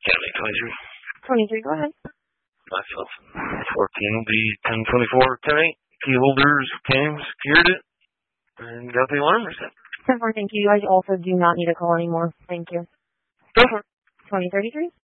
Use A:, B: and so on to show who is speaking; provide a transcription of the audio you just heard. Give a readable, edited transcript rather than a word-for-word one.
A: County 23.
B: 23, go ahead.
A: Myself. 14 will be 1024, 10-8. Key holders came, secured it, and got the alarm reset.
B: 10-4, thank you. You guys also do not need to call anymore. Thank you.
A: Go for it.
B: 2033.